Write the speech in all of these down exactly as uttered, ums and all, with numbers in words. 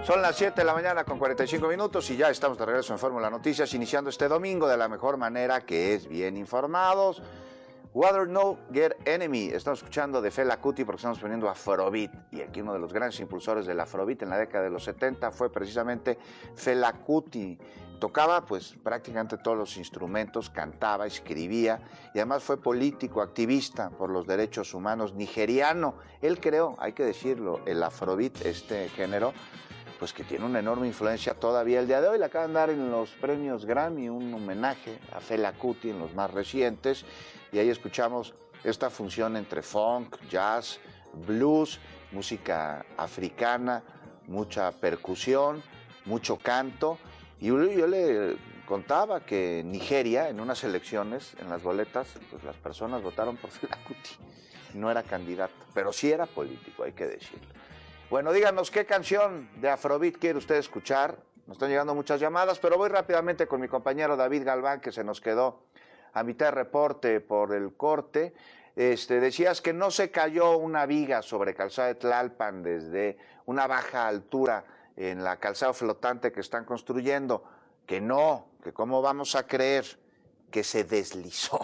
Son las siete de la mañana con cuarenta y cinco minutos y ya estamos de regreso en Fórmula Noticias, iniciando este domingo de la mejor manera, que es bien informados. Water No Get Enemy. Estamos escuchando de Fela Kuti porque estamos poniendo Afrobeat. Y aquí uno de los grandes impulsores del Afrobeat en la década de los setenta fue precisamente Fela Kuti. Tocaba pues prácticamente todos los instrumentos, cantaba, escribía y además fue político, activista por los derechos humanos nigeriano. Él creó, hay que decirlo, el Afrobeat, este género, pues que tiene una enorme influencia todavía el día de hoy. Le acaban de dar en los premios Grammy un homenaje a Fela Kuti en los más recientes, y ahí escuchamos esta función entre funk, jazz, blues, música africana, mucha percusión, mucho canto. Y yo, yo le contaba que en Nigeria, en unas elecciones, en las boletas, pues las personas votaron por Fela Kuti. No era candidato, pero sí era político, hay que decirlo. Bueno, díganos qué canción de Afrobeat quiere usted escuchar. Nos están llegando muchas llamadas, pero voy rápidamente con mi compañero David Galván, que se nos quedó a mitad de reporte por el corte. Este, decías que no se cayó una viga sobre Calzada de Tlalpan desde una baja altura en la calzada flotante que están construyendo. Que no, que cómo vamos a creer que se deslizó.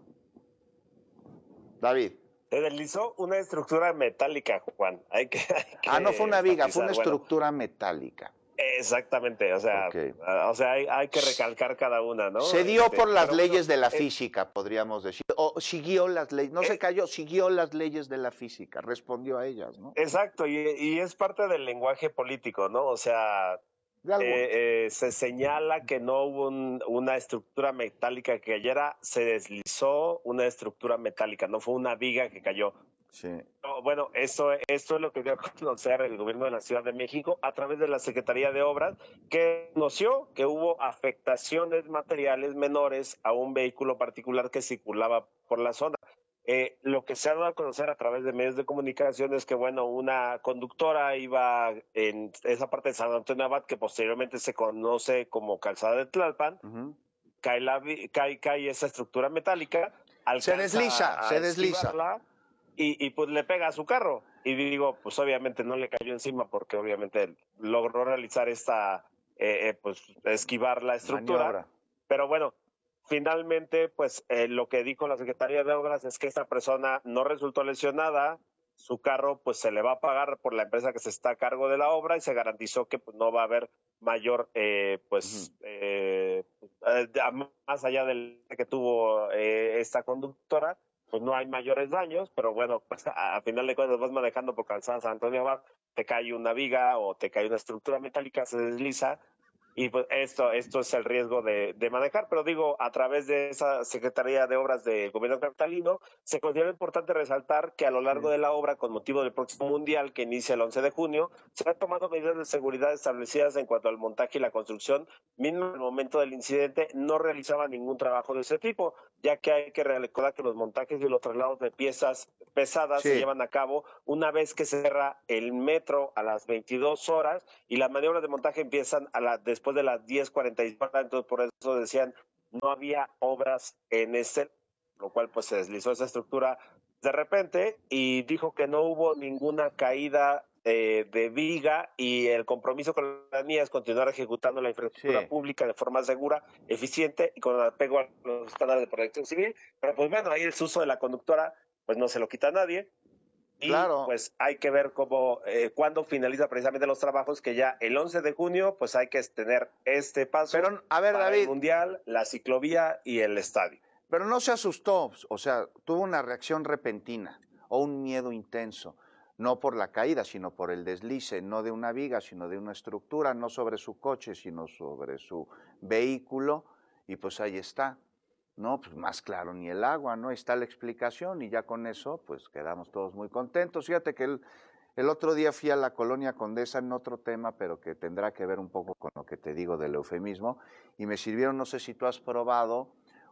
David. Se deslizó una estructura metálica, Juan. Hay que, hay que ah, no fue una viga, fue una bueno, estructura metálica. Exactamente, o sea, okay. uh, o sea hay, hay que recalcar cada una, ¿no? Se dio este, por las leyes bueno, de la eh, física, podríamos decir, o siguió las leyes, no eh, se cayó, siguió las leyes de la física, respondió a ellas, ¿no? Exacto, y, y es parte del lenguaje político, ¿no? O sea, eh, eh, se señala que no hubo un, una estructura metálica que cayera, se deslizó una estructura metálica, no fue una viga que cayó. Sí. No, bueno, esto, esto es lo que dio a conocer el gobierno de la Ciudad de México a través de la Secretaría de Obras, que conoció que hubo afectaciones materiales menores a un vehículo particular que circulaba por la zona. Eh, lo que se ha dado a conocer a través de medios de comunicación es que, bueno, una conductora iba en esa parte de San Antonio Abad, que posteriormente se conoce como Calzada de Tlalpan, uh-huh. cae, la, cae, cae esa estructura metálica, se desliza, se desliza. Y, y pues le pega a su carro. Y digo, pues obviamente no le cayó encima porque obviamente logró realizar esta, eh, eh, pues esquivar la estructura. Maniobra. Pero bueno, finalmente, pues eh, lo que dijo la Secretaría de Obras es que esta persona no resultó lesionada, su carro pues se le va a pagar por la empresa que se está a cargo de la obra y se garantizó que pues no va a haber mayor, eh, pues, uh-huh. eh, eh, más allá del que tuvo eh, esta conductora, pues no hay mayores daños, pero bueno, pues a, a final de cuentas vas manejando por Calzada San Antonio Abad, te cae una viga o te cae una estructura metálica, se desliza, y pues esto, esto es el riesgo de, de manejar, pero digo, a través de esa Secretaría de Obras del Gobierno capitalino, se considera importante resaltar que a lo largo de la obra, con motivo del próximo Mundial, que inicia el once de junio, se han tomado medidas de seguridad establecidas en cuanto al montaje y la construcción, mismo en el momento del incidente no realizaba ningún trabajo de ese tipo, ya que hay que recordar que los montajes y los traslados de piezas pesadas sí. se llevan a cabo una vez que se cierra el metro a las veintidós horas y las maniobras de montaje empiezan a la, después de las diez cuarenta y cuatro, entonces por eso decían no había obras en ese, lo cual pues se deslizó esa estructura de repente y dijo que no hubo ninguna caída eh, de viga y el compromiso con la ciudadanía es continuar ejecutando la infraestructura sí. pública de forma segura, eficiente y con apego a los estándares de protección civil, pero pues bueno, ahí el uso de la conductora pues no se lo quita a nadie. Y claro. pues hay que ver cómo, eh, cuándo finaliza precisamente los trabajos, que ya el once de junio, pues hay que tener este paso Pero, a ver, para David, el Mundial, la ciclovía y el estadio. Pero no se asustó, o sea, tuvo una reacción repentina o un miedo intenso, no por la caída, sino por el deslice, no de una viga, sino de una estructura, no sobre su coche, sino sobre su vehículo, y pues ahí está. No, pues más claro ni el agua, ¿no? Ahí está la explicación y ya con eso pues quedamos todos muy contentos. Fíjate que el, el otro día fui a la Colonia Condesa en otro tema, pero que tendrá que ver un poco con lo que te digo del eufemismo, y me sirvieron, no sé si tú has probado,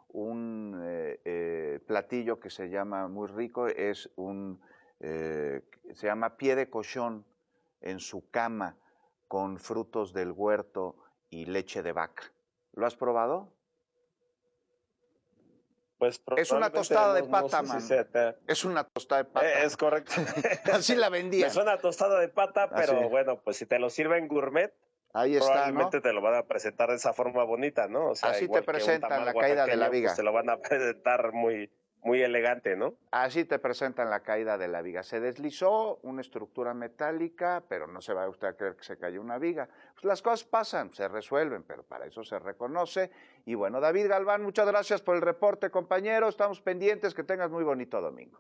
un eh, eh, platillo que se llama muy rico, es un, eh, se llama pie de cochón en su cama con frutos del huerto y leche de vaca. ¿Lo has probado? Pues Es una probablemente, tostada de no, no pata, sé si man. sea ta- Es una tostada de pata. Eh, es correcto. Así la Me vendían. suena a tostada de pata, pero Así. bueno, pues si te lo sirven gourmet, Ahí está, ¿no? probablemente te lo van a presentar de esa forma bonita, ¿no? O sea, Así te igual que un presentan tamal la caída de la oaxaqueño, viga. pues te lo van a presentar muy, muy elegante, ¿no? Así te presentan la caída de la viga. Se deslizó una estructura metálica, pero no se va usted a creer que se cayó una viga. Pues las cosas pasan, se resuelven, pero para eso se reconoce. Y bueno, David Galván, muchas gracias por el reporte, compañero. Estamos pendientes, que tengas muy bonito domingo.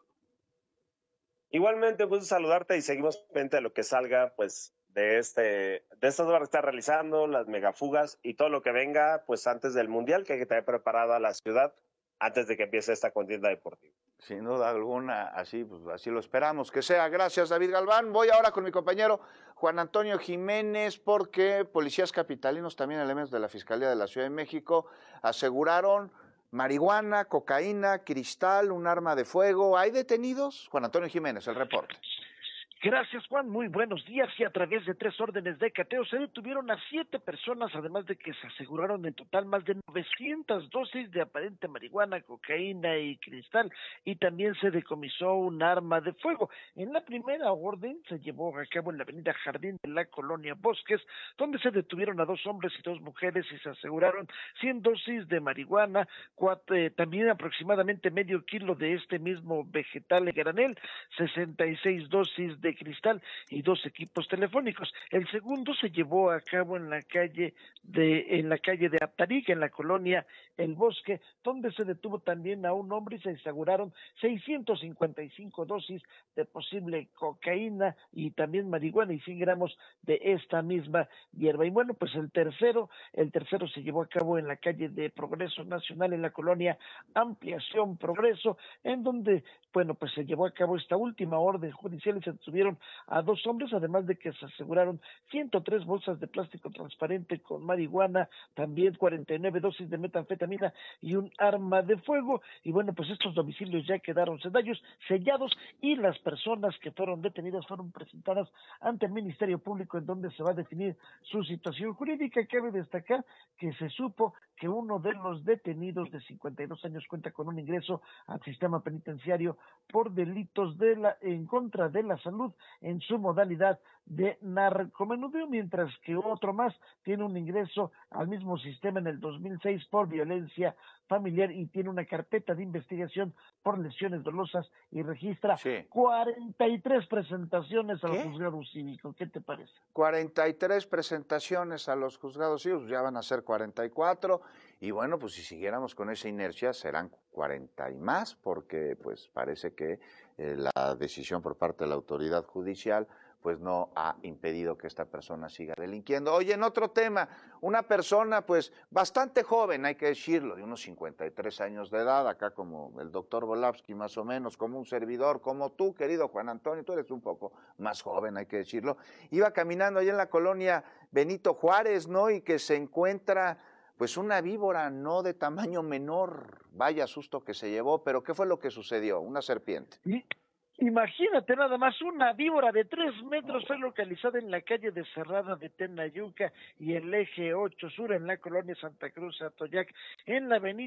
Igualmente, pues saludarte y seguimos pendiente de lo que salga, pues, de este, de estas obras que está realizando, las megafugas y todo lo que venga, pues, antes del Mundial, que hay que tener preparada la ciudad antes de que empiece esta contienda deportiva. Sin duda alguna, así, pues, así lo esperamos que sea. Gracias, David Galván. Voy ahora con mi compañero Juan Antonio Jiménez, porque policías capitalinos, también elementos de la Fiscalía de la Ciudad de México, aseguraron marihuana, cocaína, cristal, un arma de fuego. ¿Hay detenidos? Juan Antonio Jiménez, el reporte. Gracias, Juan. Muy buenos días. Y a través de tres órdenes de cateo se detuvieron a siete personas, además de que se aseguraron en total más de novecientas dosis de aparente marihuana, cocaína y cristal, y también se decomisó un arma de fuego. En la primera orden se llevó a cabo en la avenida Jardín de la colonia Bosques, donde se detuvieron a dos hombres y dos mujeres y se aseguraron cien dosis de marihuana, cuatro, eh, también aproximadamente medio kilo de este mismo vegetal de granel, sesenta y seis dosis de cristal y dos equipos telefónicos. El segundo se llevó a cabo en la calle de en la calle de Aptarica, en la colonia El Bosque, donde se detuvo también a un hombre y se aseguraron seiscientas cincuenta y cinco dosis de posible cocaína y también marihuana y cien gramos de esta misma hierba. Y bueno, pues el tercero, el tercero se llevó a cabo en la calle de Progreso Nacional, en la colonia Ampliación Progreso, en donde, bueno, pues se llevó a cabo esta última orden judicial y se detuvieron a dos hombres, además de que se aseguraron ciento tres bolsas de plástico transparente con marihuana, también cuarenta y nueve dosis de metanfetamina y un arma de fuego. Y bueno, pues estos domicilios ya quedaron sellados, sellados y las personas que fueron detenidas fueron presentadas ante el Ministerio Público, en donde se va a definir su situación jurídica. Cabe destacar que se supo que uno de los detenidos de cincuenta y dos años cuenta con un ingreso al sistema penitenciario por delitos de la en contra de la salud en su modalidad de narcomenudeo, mientras que otro más tiene un ingreso al mismo sistema en el dos mil seis por violencia familiar y tiene una carpeta de investigación por lesiones dolosas y registra sí. cuarenta y tres presentaciones al juzgado cívico. ¿Qué te parece? cuarenta y tres presentaciones a los juzgados cívicos, ya van a ser cuarenta y cuatro, y bueno, pues si siguiéramos con esa inercia serán cuarenta y más, porque pues parece que eh, la decisión por parte de la autoridad judicial pues no ha impedido que esta persona siga delinquiendo. Oye, en otro tema, una persona pues bastante joven, hay que decirlo, de unos cincuenta y tres años de edad, acá como el doctor Volavsky más o menos, como un servidor, como tú, querido Juan Antonio, tú eres un poco más joven, hay que decirlo, iba caminando allá en la colonia Benito Juárez, ¿no? Y que se encuentra pues una víbora no de tamaño menor, vaya susto que se llevó, pero ¿qué fue lo que sucedió? Una serpiente. ¿Sí? Imagínate nada más, una víbora de tres metros fue localizada en la calle de Cerrada de Tenayuca y el eje ocho sur en la colonia Santa Cruz Atoyac, en la avenida